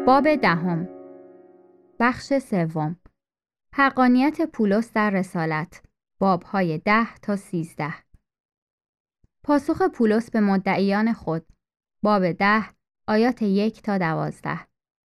باب دهم. بخش سوم. حقانیت پولس در رسالت. بابهای 10 تا 13. پاسخ پولس به مدعیان خود. باب 10 آیات 1 تا 12.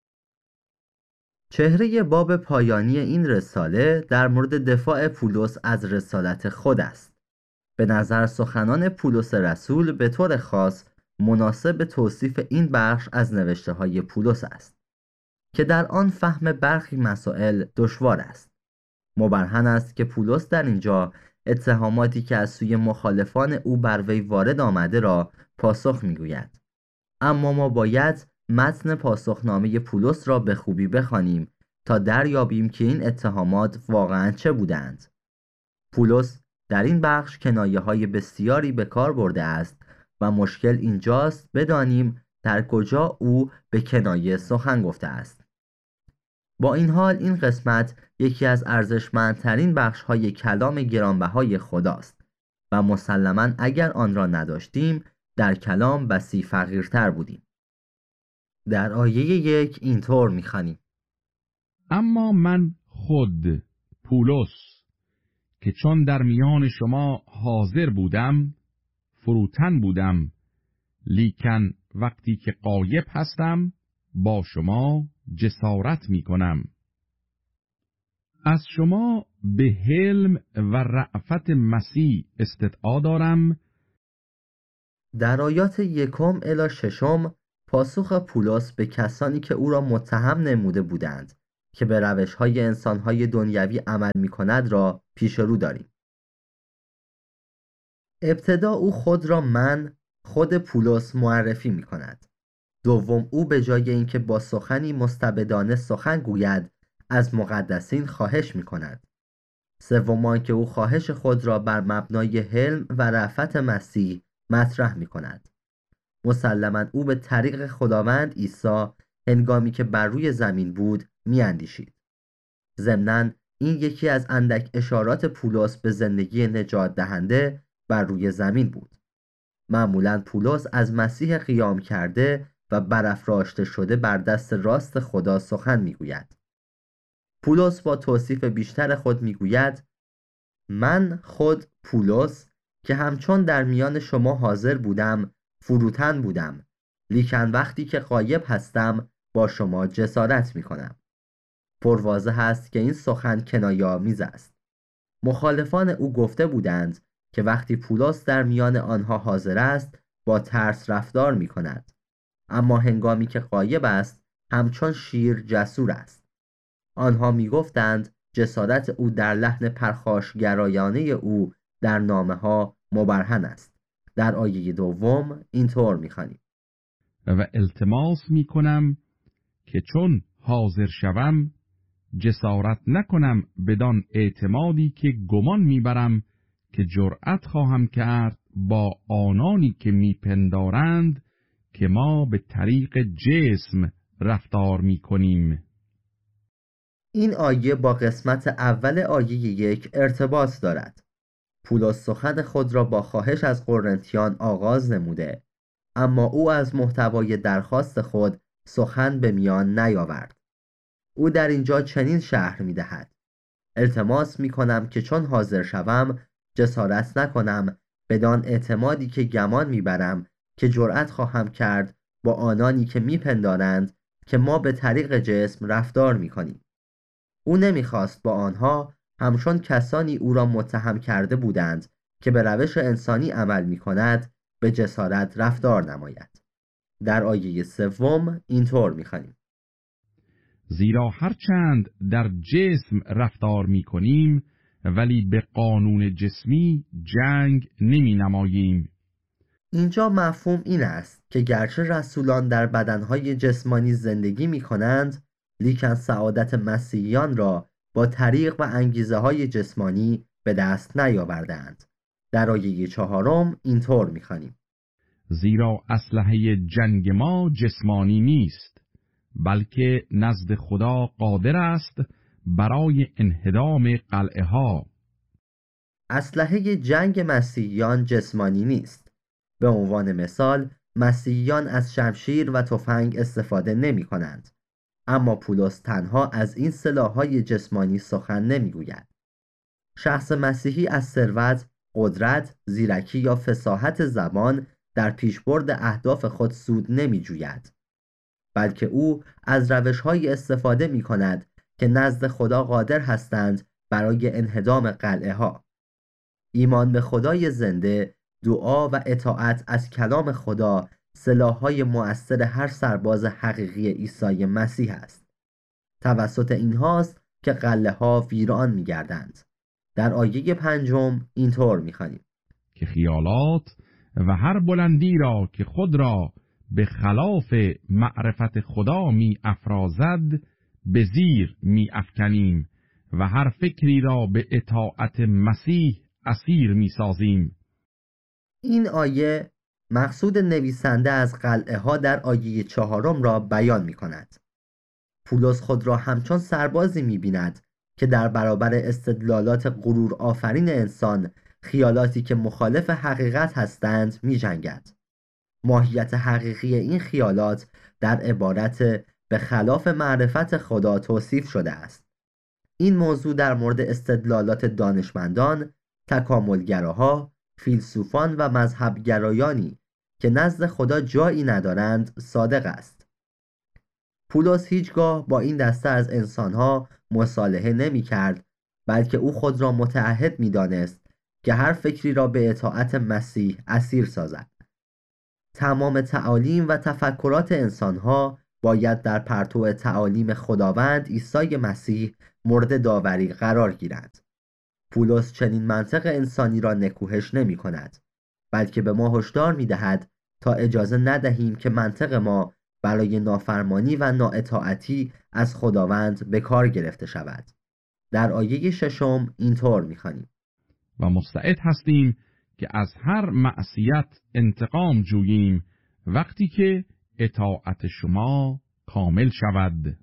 چهره باب پایانی این رساله در مورد دفاع پولس از رسالت خود است. به نظر سخنان پولس رسول به طور خاص مناسب توصیف این بخش از نوشته های پولس است که در آن فهم برخی مسائل دشوار است. مبرهن است که پولس در اینجا اتهاماتی که از سوی مخالفان او بر وی وارد آمده را پاسخ میگوید. اما ما باید متن پاسخنامه پولس را به خوبی بخوانیم تا دریابیم که این اتهامات واقعاً چه بودند. پولس در این بخش کنایه‌های بسیاری به کار برده است و مشکل اینجاست بدانیم در کجا او به کنایه سخن گفته است. با این حال این قسمت یکی از ارزشمندترین بخش‌های کلام گرانبهای خداست و مسلماً اگر آن را نداشتیم در کلام بسی فقیرتر بودیم. در آیه 1 اینطور می‌خوانیم: اما من خود پولس که چون در میان شما حاضر بودم فروتن بودم، لیکن وقتی که غایب هستم با شما جسارت می کنم. از شما به حلم و رأفت مسیح استدعا دارم. در آیات 1 الی 6 پاسخ پولس به کسانی که او را متهم نموده بودند که به روش‌های انسان‌های دنیوی عمل می‌کند را پیش رو داریم. ابتدا او خود را خود پولس معرفی می‌کند. دوم او به جای اینکه با سخنی مستبدانه سخن گوید از مقدسین خواهش می‌کند. سوم آنکه او خواهش خود را بر مبنای حلم و رأفت مسیح مطرح می‌کند. مسلماً او به طریق خداوند عیسی هنگامی که بر روی زمین بود می‌اندیشید. ضمناً این یکی از اندک اشارات پولس به زندگی نجات دهنده بر روی زمین بود. معمولاً پولس از مسیح قیام کرده و برافراشته شده بر دست راست خدا سخن می‌گوید. پولس با توصیف بیشتر خود می‌گوید: من خود پولس که همچون در میان شما حاضر بودم فروتن بودم، لیکن وقتی که غایب هستم با شما جسارت می‌کنم. پرواضح است که این سخن کنایه‌آمیز است. مخالفان او گفته بودند که وقتی پولس در میان آنها حاضر است با ترس رفتار می‌کند، اما هنگامی که غایب است همچون شیر جسور است. آنها می‌گفتند جسارت او در لحن پرخاشگرایانه او در نامه‌ها مبرهن است. در آیه 2 اینطور می‌خوانیم: و التماس می‌کنم که چون حاضر شوم جسارت نکنم بدان اعتمادی که گمان میبرم که جرأت خواهم کرد با آنانی که میپندارند که ما به طریق جسم رفتار میکنیم. این آیه با قسمت اول آیه 1 ارتباط دارد. پولس سخن خود را با خواهش از قرنتیان آغاز نموده، اما او از محتوای درخواست خود سخن به میان نیاورد. او در اینجا چنین شرح می‌دهد: التماس می‌کنم که چون حاضر شوم جسارت نکنم بدان اعتمادی که گمان می‌برم که جرأت خواهم کرد با آنانی که می‌پندارند که ما به طریق جسم رفتار می‌کنیم. او نمی‌خواست با آنها همچون کسانی او را متهم کرده بودند که به روش انسانی عمل می‌کند به جسارت رفتار نماید. در آیه 3 اینطور می‌خوانیم: زیرا هرچند در جسم رفتار می کنیم ولی به قانون جسمی جنگ نمی نماییم. اینجا مفهوم این است که گرچه رسولان در بدنهای جسمانی زندگی می کنند، لیکن سعادت مسیحیان را با طریق و انگیزه های جسمانی به دست نیاوردند. در آیه 4 اینطور می خوانیم: زیرا اسلحه جنگ ما جسمانی نیست، بلکه نزد خدا قادر است برای انهدام قلعه ها. اسلحه جنگ مسیحیان جسمانی نیست. به عنوان مثال مسیحیان از شمشیر و تفنگ استفاده نمی کنند. اما پولس تنها از این سلاح‌های جسمانی سخن نمی‌گوید. شخص مسیحی از ثروت، قدرت، زیرکی یا فصاحت زبان در پیشبرد اهداف خود سود نمی‌جوید، بلکه او از روش‌هایی استفاده می‌کند که نزد خدا قادر هستند برای انهدام قلعه‌ها. ایمان به خدای زنده، دعا و اطاعت از کلام خدا سلاح‌های مؤثر هر سرباز حقیقی عیسی مسیح است. توسط اینهاست که قلعه‌ها ویران می‌گردند. در آیه 5 اینطور می‌خوانیم که خیالات و هر بلندی را که خود را به خلاف معرفت خدا می افرازد به زیر می افکنیم و هر فکری را به اطاعت مسیح اسیر می سازیم. این آیه مقصود نویسنده از قلعه‌ها در آیه 4 را بیان می‌کند. پولس خود را همچون سربازی می‌بیند که در برابر استدلالات غرور آفرین انسان، خیالاتی که مخالف حقیقت هستند می‌جنگد. ماهیت حقیقی این خیالات در عبارت به خلاف معرفت خدا توصیف شده است. این موضوع در مورد استدلالات دانشمندان، تکاملگراها، فیلسوفان و مذهبگرایانی که نزد خدا جایی ندارند صادق است. پولس هیچگاه با این دسته از انسانها مصالحه نمی کرد، بلکه او خود را متعهد می دانست که هر فکری را به اطاعت مسیح اسیر سازد. تمام تعالیم و تفکرات انسانها باید در پرتو تعالیم خداوند عیسی مسیح مورد داوری قرار گیرند. پولس چنین منطق انسانی را نکوهش نمی کند، بلکه به ما هشدار می دهد تا اجازه ندهیم که منطق ما برای نافرمانی و نااطاعتی از خداوند به کار گرفته شود. در آیه 6 اینطور می خوانیم و مستعد هستیم که از هر معصیت انتقام جوییم وقتی که اطاعت شما کامل شود.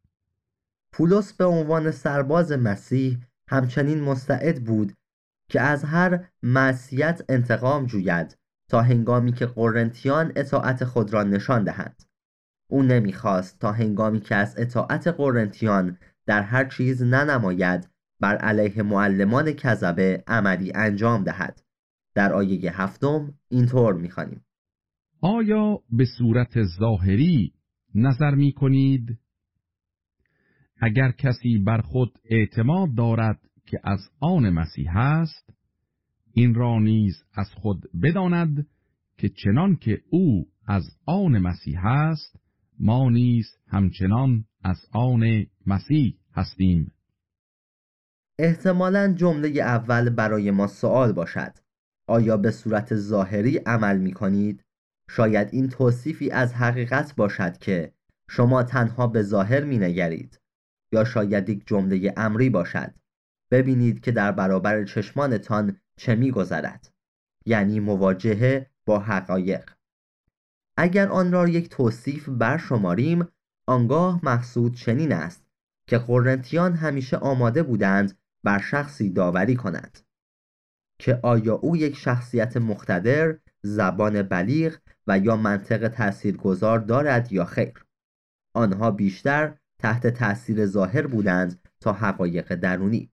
پولس به عنوان سرباز مسیح همچنین مستعد بود که از هر معصیت انتقام جوید تا هنگامی که قرنتیان اطاعت خود را نشان دهند. او نمیخواست تا هنگامی که از اطاعت قرنتیان در هر چیز ننماید بر علیه معلمان کذبه عملی انجام دهد. در آیه 7 اینطور میخوانیم آیا به صورت ظاهری نظر می کنید؟ اگر کسی بر خود اعتماد دارد که از آن مسیح است، این را نیز از خود بداند که چنان که او از آن مسیح است، ما نیز همچنان از آن مسیح هستیم. احتمالاً جمله اول برای ما سوال باشد: آیا به صورت ظاهری عمل می کنید؟ شاید این توصیفی از حقیقت باشد که شما تنها به ظاهر می نگرید، یا شاید یک جمله امری باشد: ببینید که در برابر چشمانتان چه می گذرد، یعنی مواجهه با حقایق. اگر آن را یک توصیف برشماریم، آنگاه مقصود چنین است که قرنتیان همیشه آماده بودند بر شخصی داوری کنند که آیا او یک شخصیت مقتدر، زبان بلیغ و یا منطق تاثیرگذار دارد یا خیر. آنها بیشتر تحت تأثیر ظاهر بودند تا حقایق درونی.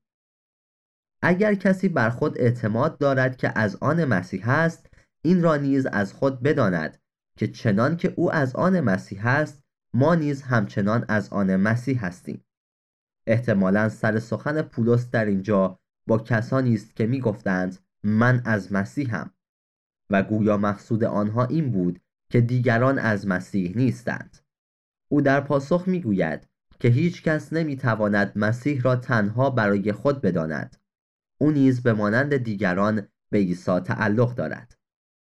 اگر کسی بر خود اعتماد دارد که از آن مسیح است، این را نیز از خود بداند که چنان که او از آن مسیح است، ما نیز همچنان از آن مسیح هستیم. احتمالاً سر سخن پولس در اینجا با کسانی است که می گفتند من از مسیحم، و گویا مقصود آنها این بود که دیگران از مسیح نیستند. او در پاسخ می گوید که هیچ کس نمی تواند مسیح را تنها برای خود بداند. او نیز به مانند دیگران به عیسی تعلق دارد.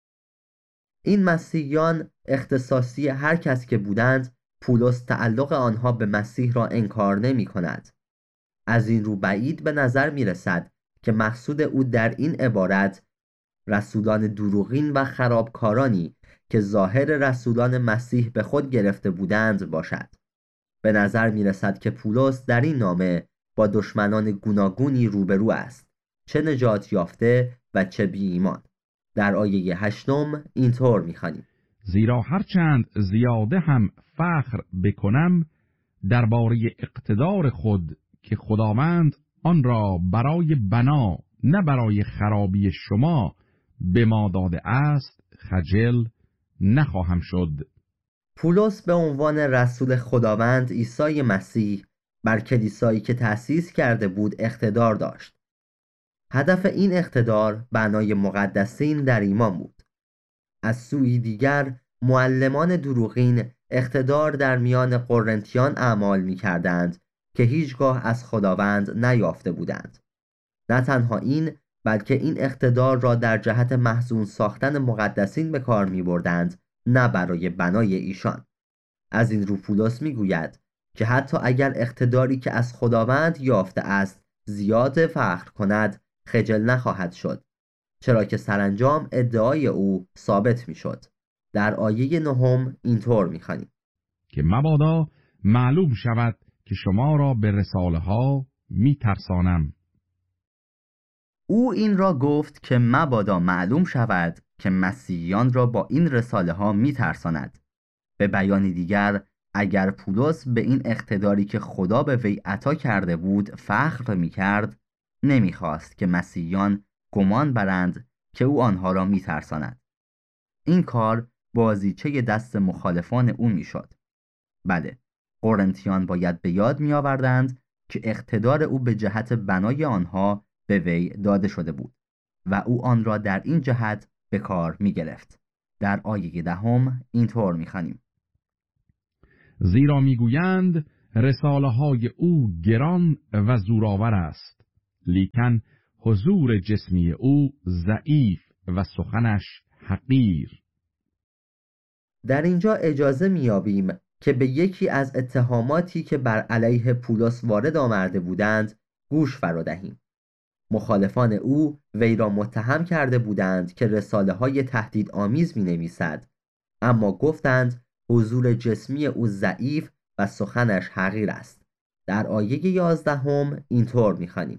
این مسیحیان اختصاصی هر کس که بودند، پولس تعلق آنها به مسیح را انکار نمی کند. از این رو بعید به نظر می رسد که مقصود او در این عبارت رسولان دروغین و خرابکارانی که ظاهر رسولان مسیح به خود گرفته بودند باشد. به نظر می رسد که پولس در این نامه با دشمنان گوناگونی روبرو است، چه نجات یافته و چه بی ایمان. در آیه 8 اینطور می خوانیم: زیرا هرچند زیاده هم فخر بکنم، درباره اقتدار خود که خداوند آن را برای بنا نه برای خرابی شما به ما داده است خجل نخواهم شد. پولس به عنوان رسول خداوند عیسی مسیح بر کلیسایی که تأسیس کرده بود اقتدار داشت. هدف این اقتدار بنای مقدسین در ایمان بود. از سوی دیگر معلمان دروغین اقتدار در میان قرنتیان اعمال می کردند که هیچگاه از خداوند نیافته بودند. نه تنها این، بلکه این اقتدار را در جهت محزون ساختن مقدسین به کار می بردند، نه برای بنای ایشان. از این رو پولس می گوید که حتی اگر اقتداری که از خداوند یافته است زیاد فخر کند، خجل نخواهد شد، چرا که سرانجام ادعای او ثابت می شد. در آیه 9 اینطور می خوانیم که مبادا معلوم شود که شما را به رساله ها می ترسانم. او این را گفت که مبادا معلوم شود که مسیحیان را با این رساله ها می ترساند. به بیان دیگر، اگر پولس به این اقتداری که خدا به وی عطا کرده بود فخر می کرد، نمی خواست که مسیحیان گمان برند که او آنها را می ترساند. این کار بازیچه دست مخالفان او می شد. بله، قرنتیان باید به یاد می آوردند که اقتدار او به جهت بنای آنها به وی داده شده بود و او آن را در این جهت به کار می گرفت. در آیه 10 اینطور می خوانیم: زیرا میگویند رساله های او گران و زورآور است، لیکن حضور جسمی او ضعیف و سخنش حقیر. در اینجا اجازه می‌یابیم که به یکی از اتهاماتی که بر علیه پولس وارد آورده بودند گوش فرا دهیم. مخالفان او وی را متهم کرده بودند که رساله‌های تهدیدآمیز می‌نویسد، اما گفتند حضور جسمی او ضعیف و سخنش حقیر است. در آیه 11 اینطور می‌خوانیم: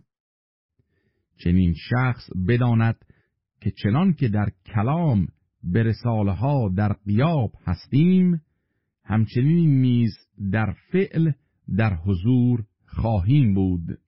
چنین شخص بداند که چنان که در کلام به رساله ها در غیاب هستیم، همچنین نیز در فعل در حضور خواهیم بود.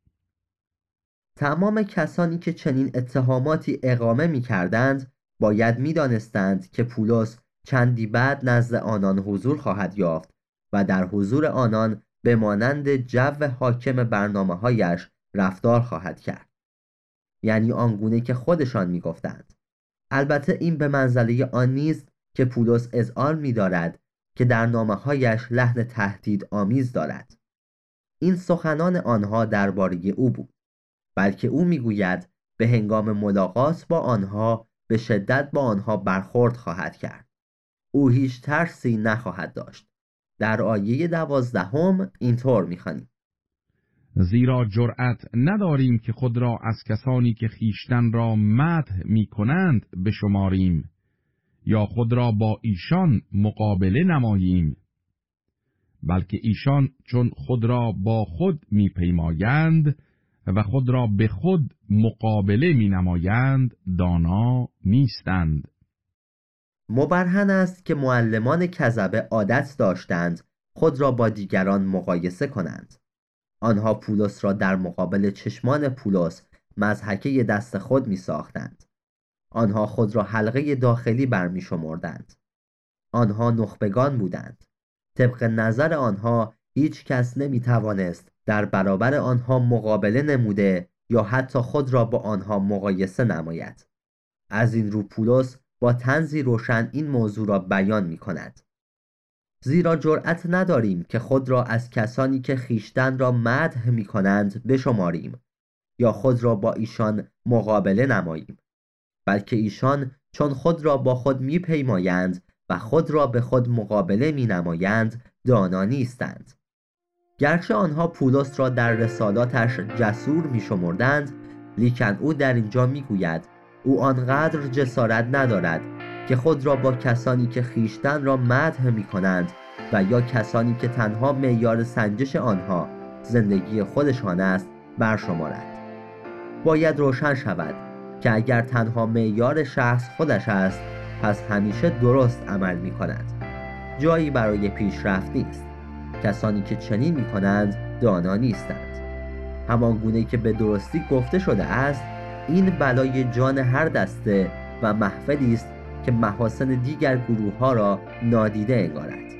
تمام کسانی که چنین اتهاماتی اقامه می‌کردند باید می‌دانستند که پولس چندی بعد نزد آنان حضور خواهد یافت و در حضور آنان به مانند جو حاکم برنامه‌هایش رفتار خواهد کرد، یعنی آنگونه که خودشان می‌گفتند. البته این به منزله آن نیست که پولس اذعان می‌دارد که در نامه‌هایش لحن تهدید آمیز دارد. این سخنان آنها درباره او بود، بلکه او می‌گوید به هنگام ملاقات با آنها به شدت با آنها برخورد خواهد کرد. او هیچ ترسی نخواهد داشت. در آیه 12 اینطور می‌خوانیم: زیرا جرأت نداریم که خود را از کسانی که خیشتن را مدح می‌کنند بشماریم یا خود را با ایشان مقابله نماییم، بلکه ایشان چون خود را با خود می‌پیمایند و خود را به خود مقابله می‌نمایند دانا نیستند. مبرهن است که معلمان کذبه عادت داشتند خود را با دیگران مقایسه کنند. آنها پولس را در مقابل چشمان پولس مضحکه دست خود می ساختند. آنها خود را حلقه داخلی برمی شمردند. آنها نخبگان بودند. طبق نظر آنها هیچ کس نمی توانست در برابر آنها مقابله نموده یا حتی خود را با آنها مقایسه نماید. از این رو پولس با طنزی روشن این موضوع را بیان می کند: زیرا جرأت نداریم که خود را از کسانی که خیشتن را مدح می کنند بشماریم یا خود را با ایشان مقابله نماییم، بلکه ایشان چون خود را با خود می پیمایند و خود را به خود مقابله می نمایند دانا نیستند. گرچه آنها پولس را در رسالاتش جسور می شمردند، لیکن او در اینجا می گوید او آنقدر جسارت ندارد که خود را با کسانی که خیشتن را مدح می کنند و یا کسانی که تنها معیار سنجش آنها زندگی خودشان است برشمارد. باید روشن شود که اگر تنها معیار شخص خودش است، پس همیشه درست عمل می کند. جایی برای پیشرفت نیست. کسانی که چنین می‌کنند دانا نیستند. همان گونه‌ای که به درستی گفته شده است، این بلای جان هر دسته و محفلی است که محاسن دیگر گروه‌ها را نادیده انگارد.